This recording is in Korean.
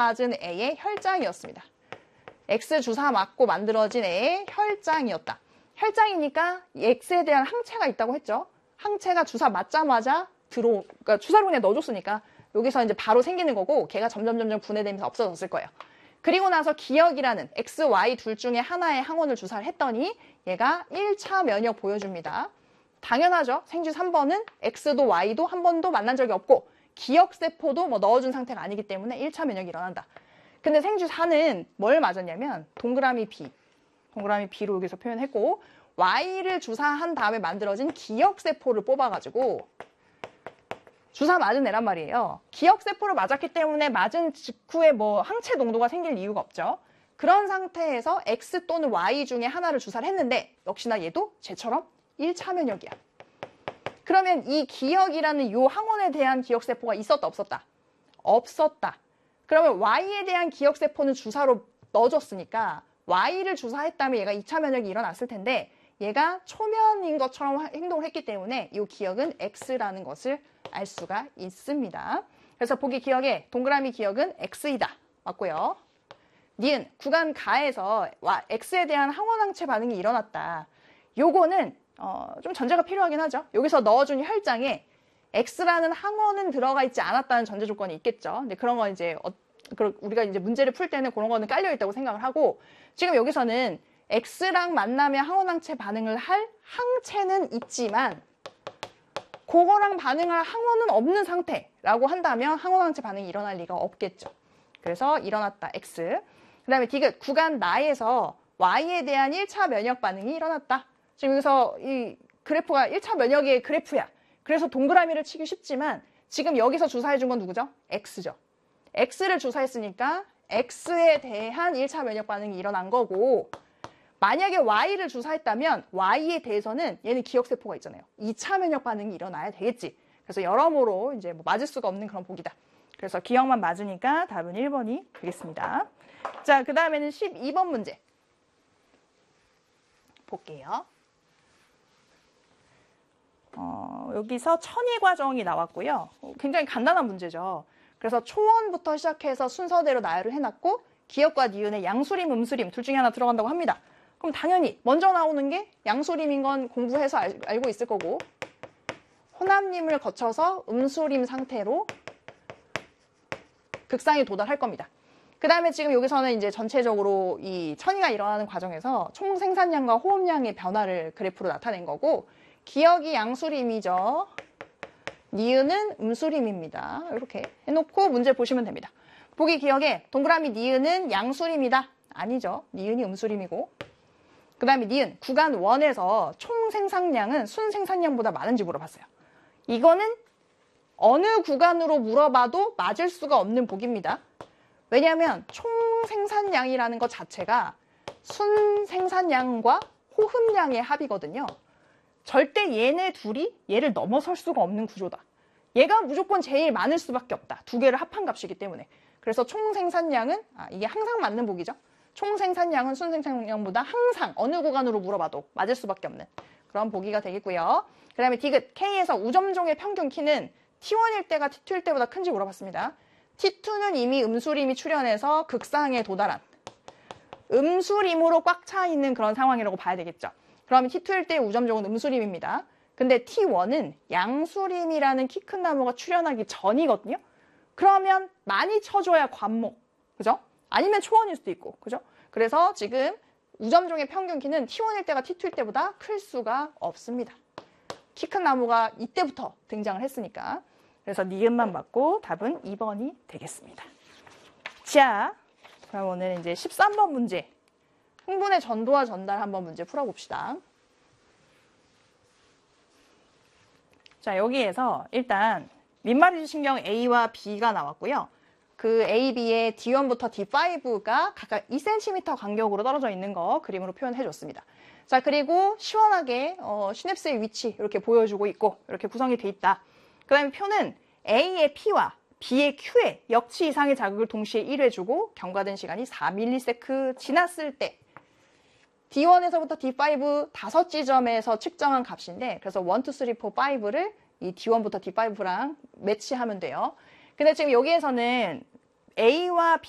맞은 A의 혈장이었습니다. X 주사 맞고 만들어진 A의 혈장이었다. 혈장이니까 X에 대한 항체가 있다고 했죠. 항체가 주사 맞자마자 그러니까 주사를 그냥 넣어줬으니까 여기서 이제 바로 생기는 거고 걔가 점점 분해되면서 없어졌을 거예요. 그리고 나서 기억이라는 X, Y 둘 중에 하나의 항원을 주사를 했더니 얘가 1차 면역 보여줍니다. 당연하죠. 생쥐 3번은 X도 Y도 한 번도 만난 적이 없고 기억세포도 뭐 넣어준 상태가 아니기 때문에 1차 면역이 일어난다. 근데 생쥐 4는 뭘 맞았냐면 동그라미 B로 여기서 표현했고 Y를 주사한 다음에 만들어진 기억세포를 뽑아가지고 주사 맞은 애란 말이에요. 기억세포를 맞았기 때문에 맞은 직후에 뭐 항체 농도가 생길 이유가 없죠. 그런 상태에서 X 또는 Y 중에 하나를 주사를 했는데 역시나 얘도 쟤처럼 1차 면역이야. 그러면 이 기억이라는 이 항원에 대한 기억세포가 있었다 없었다? 없었다. 그러면 Y에 대한 기억세포는 주사로 넣어줬으니까 Y를 주사했다면 얘가 2차 면역이 일어났을 텐데 얘가 초면인 것처럼 행동을 했기 때문에 이 기억은 X라는 것을 알 수가 있습니다. 그래서 보기 기억에 동그라미 기억은 X이다. 맞고요. 니은 구간 가에서 X에 대한 항원항체 반응이 일어났다. 요거는 좀 전제가 필요하긴 하죠. 여기서 넣어준 혈장에 X라는 항원은 들어가 있지 않았다는 전제 조건이 있겠죠. 근데 그런 건 이제 우리가 이제 문제를 풀 때는 그런 거는 깔려 있다고 생각을 하고 지금 여기서는 X랑 만나면 항원항체 반응을 할 항체는 있지만 그거랑 반응할 항원은 없는 상태라고 한다면 항원항체 반응이 일어날 리가 없겠죠. 그래서 일어났다. X. 그 다음에 디귿 구간 나에서 Y에 대한 1차 면역 반응이 일어났다. 지금 여기서 이 그래프가 1차 면역의 그래프야. 그래서 동그라미를 치기 쉽지만 지금 여기서 주사해준 건 누구죠? X죠. X를 주사했으니까 X에 대한 1차 면역 반응이 일어난 거고 만약에 Y를 주사했다면 Y에 대해서는 얘는 기억세포가 있잖아요. 2차 면역 반응이 일어나야 되겠지. 그래서 여러모로 이제 뭐 맞을 수가 없는 그런 보기다. 그래서 기억만 맞으니까 답은 1번이 되겠습니다. 자, 그 다음에는 12번 문제 볼게요. 여기서 천이 과정이 나왔고요. 굉장히 간단한 문제죠. 그래서 초원부터 시작해서 순서대로 나열을 해놨고 기억과 니은의 양수림, 음수림 둘 중에 하나 들어간다고 합니다. 그럼 당연히 먼저 나오는 게 양수림인 건 공부해서 알고 있을 거고 혼합림을 거쳐서 음수림 상태로 극상에 도달할 겁니다. 그 다음에 지금 여기서는 이제 전체적으로 이 천이가 일어나는 과정에서 총 생산량과 호흡량의 변화를 그래프로 나타낸 거고 기억이 양수림이죠. 니은은 음수림입니다. 이렇게 해놓고 문제 보시면 됩니다. 보기 기억에 동그라미 니은은 양수림이다. 아니죠. 니은이 음수림이고 그 다음에 니은 구간 1에서 총 생산량은 순 생산량보다 많은지 물어봤어요. 이거는 어느 구간으로 물어봐도 맞을 수가 없는 보기입니다. 왜냐하면 총 생산량이라는 것 자체가 순 생산량과 호흡량의 합이거든요. 절대 얘네 둘이 얘를 넘어설 수가 없는 구조다. 얘가 무조건 제일 많을 수밖에 없다. 두 개를 합한 값이기 때문에. 그래서 총 생산량은 이게 항상 맞는 보기죠. 총 생산량은 순 생산량보다 항상 어느 구간으로 물어봐도 맞을 수밖에 없는 그런 보기가 되겠고요. 그 다음에 디귿 K에서 우점종의 평균 키는 T1일 때가 T2일 때보다 큰지 물어봤습니다. T2는 이미 음수림이 출현해서 극상에 도달한 음수림으로 꽉 차 있는 그런 상황이라고 봐야 되겠죠. 그러면 T2일 때의 우점종은 음수림입니다. 근데 T1은 양수림이라는 키 큰 나무가 출현하기 전이거든요. 그러면 많이 쳐줘야 관목, 그죠? 아니면 초원일 수도 있고, 그죠? 그래서 지금 우점종의 평균 키는 T1일 때가 T2일 때보다 클 수가 없습니다. 키 큰 나무가 이때부터 등장을 했으니까. 그래서 니은만 맞고 답은 2번이 되겠습니다. 자, 그럼 오늘 이제 13번 문제. 흥분의 전도와 전달 한번 문제 풀어봅시다. 자, 여기에서 일단 민마리지 신경 A와 B가 나왔고요. 그 A, B의 D1부터 D5가 각각 2cm 간격으로 떨어져 있는 거 그림으로 표현해줬습니다. 자, 그리고 시원하게 시냅스의 위치 이렇게 보여주고 있고 이렇게 구성이 돼 있다. 그 다음에 표는 A의 P와 B의 Q에 역치 이상의 자극을 동시에 1회주고 경과된 시간이 4ms 지났을 때 D1에서부터 D5 5지점에서 측정한 값인데 그래서 1, 2, 3, 4, 5를 이 D1부터 D5랑 매치하면 돼요. 근데 지금 여기에서는 A와